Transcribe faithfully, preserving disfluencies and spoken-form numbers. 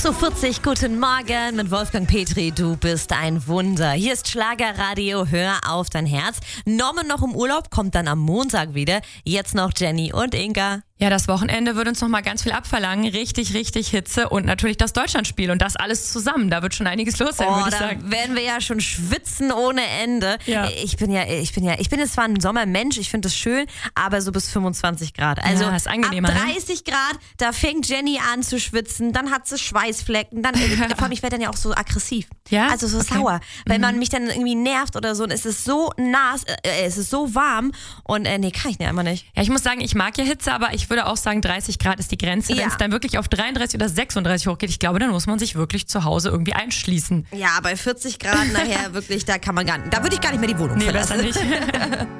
sechs Uhr vierzig, guten Morgen mit Wolfgang Petri, du bist ein Wunder. Hier ist Schlagerradio, hör auf dein Herz. Norman noch im Urlaub, kommt dann am Montag wieder. Jetzt noch Jenny und Inga. Ja, das Wochenende wird uns noch mal ganz viel abverlangen. Richtig, richtig Hitze und natürlich das Deutschlandspiel und das alles zusammen. Da wird schon einiges los sein, oh, würde ich da sagen. werden wir ja schon schwitzen ohne Ende. Ja. Ich bin ja, ich bin ja, ich bin jetzt zwar ein Sommermensch, ich finde es schön, aber so bis fünfundzwanzig Grad. Also ja, ist angenehmer, ab dreißig Grad, da fängt Jenny an zu schwitzen, dann hat sie Schweißflecken, dann, vor allem ich werde dann ja auch so aggressiv. Ja? Also so Okay. sauer. Wenn Mhm. man mich dann irgendwie nervt oder so und es ist so nass, äh, es ist so warm und äh, nee, kann ich einfach nicht. Ja, ich muss sagen, ich mag ja Hitze, aber ich würde auch sagen, dreißig Grad ist die Grenze. Wenn Ja. es dann wirklich auf dreiunddreißig oder sechsunddreißig hochgeht, ich glaube, dann muss man sich wirklich zu Hause irgendwie einschließen. Ja, bei vierzig Grad nachher wirklich, da kann man gar nicht, da würde ich gar nicht mehr die Wohnung Nee, verlassen. besser nicht.